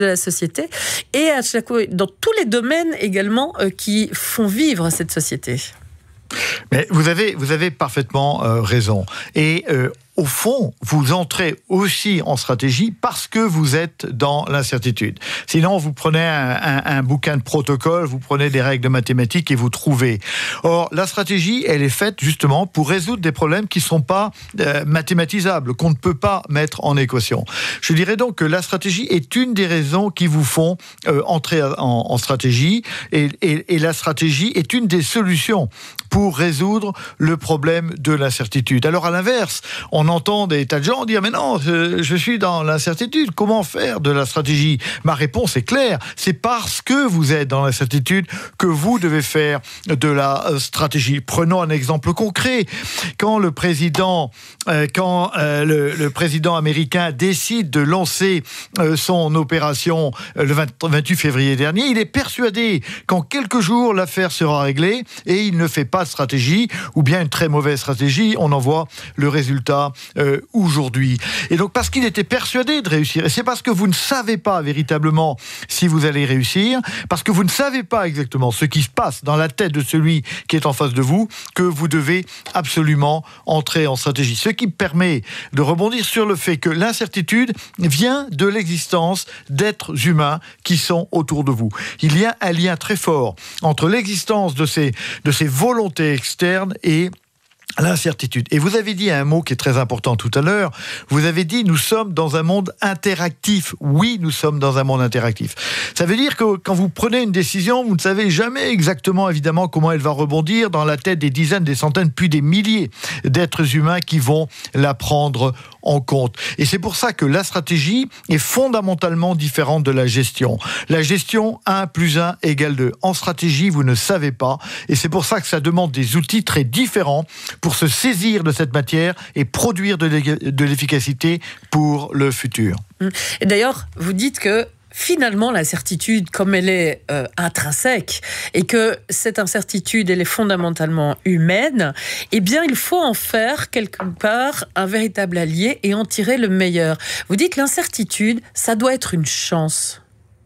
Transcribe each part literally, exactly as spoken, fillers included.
de la société et à chaque fois, dans tous les domaines également euh, qui font vivre cette société. Mais vous avez, vous avez parfaitement euh, raison. Et euh, au fond, vous entrez aussi en stratégie parce que vous êtes dans l'incertitude. Sinon, vous prenez un, un, un bouquin de protocole, vous prenez des règles de mathématiques et vous trouvez. Or, la stratégie, elle est faite justement pour résoudre des problèmes qui ne sont pas euh, mathématisables, qu'on ne peut pas mettre en équation. Je dirais donc que la stratégie est une des raisons qui vous font euh, entrer en, en stratégie et, et, et la stratégie est une des solutions pour résoudre le problème de l'incertitude. Alors, à l'inverse, on entend des tas de gens dire « Mais non, je suis dans l'incertitude, comment faire de la stratégie ?» Ma réponse est claire, c'est parce que vous êtes dans l'incertitude que vous devez faire de la stratégie. Prenons un exemple concret. Quand le président, euh, quand, euh, le, le président américain décide de lancer euh, son opération euh, le vingt-huit février dernier, il est persuadé qu'en quelques jours, l'affaire sera réglée et il ne fait pas de stratégie, ou bien une très mauvaise stratégie, on en voit le résultat euh, aujourd'hui. Et donc parce qu'il était persuadé de réussir, et c'est parce que vous ne savez pas véritablement si vous allez réussir, parce que vous ne savez pas exactement ce qui se passe dans la tête de celui qui est en face de vous, que vous devez absolument entrer en stratégie. Ce qui permet de rebondir sur le fait que l'incertitude vient de l'existence d'êtres humains qui sont autour de vous. Il y a un lien très fort entre l'existence de ces, de ces volontés externes et l'incertitude. Et vous avez dit un mot qui est très important tout à l'heure. Vous avez dit, nous sommes dans un monde interactif. Oui, nous sommes dans un monde interactif. Ça veut dire que quand vous prenez une décision, vous ne savez jamais exactement, évidemment, comment elle va rebondir dans la tête des dizaines, des centaines, puis des milliers d'êtres humains qui vont la prendre en compte. Et c'est pour ça que la stratégie est fondamentalement différente de la gestion. La gestion, un plus un égale deux. En stratégie, vous ne savez pas. Et c'est pour ça que ça demande des outils très différents pour se saisir de cette matière et produire de, de l'efficacité pour le futur. Et d'ailleurs, vous dites que finalement, l'incertitude, comme elle est euh, intrinsèque, et que cette incertitude, elle est fondamentalement humaine, eh bien, il faut en faire, quelque part, un véritable allié et en tirer le meilleur. Vous dites l'incertitude, ça doit être une chance.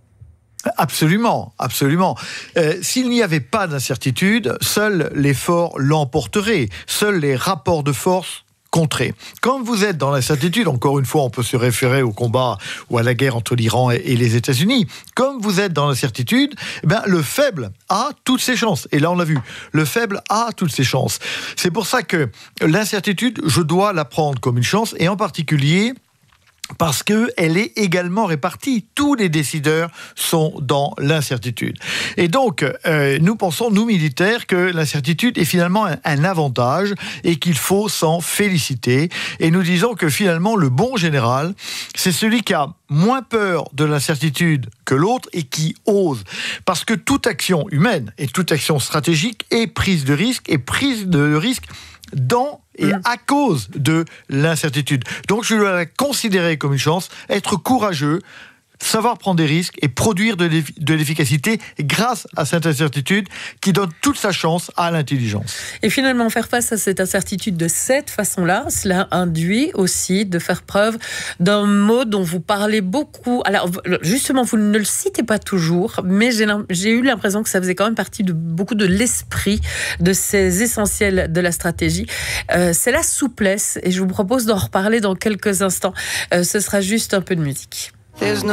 Absolument, absolument. Euh, s'il n'y avait pas d'incertitude, seul l'effort l'emporterait, seuls les rapports de force contrés. Quand vous êtes dans l'incertitude, encore une fois, on peut se référer au combat ou à la guerre entre l'Iran et, et les États-Unis. Comme vous êtes dans l'incertitude, eh ben, le faible a toutes ses chances. Et là, on l'a vu, le faible a toutes ses chances. C'est pour ça que l'incertitude, je dois la prendre comme une chance, et en particulier parce qu'elle est également répartie. Tous les décideurs sont dans l'incertitude. Et donc, euh, nous pensons, nous militaires, que l'incertitude est finalement un, un avantage et qu'il faut s'en féliciter. Et nous disons que finalement, le bon général, c'est celui qui a moins peur de l'incertitude que l'autre et qui ose. Parce que toute action humaine et toute action stratégique est prise de risque, et prise de risque dans et mmh. à cause de l'incertitude. Donc je dois la considérer comme une chance, être courageux, savoir prendre des risques et produire de, l'eff- de l'efficacité grâce à cette incertitude qui donne toute sa chance à l'intelligence. Et finalement, faire face à cette incertitude de cette façon-là, cela induit aussi de faire preuve d'un mot dont vous parlez beaucoup. Alors, justement, vous ne le citez pas toujours, mais j'ai, j'ai eu l'impression que ça faisait quand même partie de beaucoup de l'esprit de ces essentiels de la stratégie. Euh, c'est la souplesse, et je vous propose d'en reparler dans quelques instants. Euh, ce sera juste un peu de musique. There's no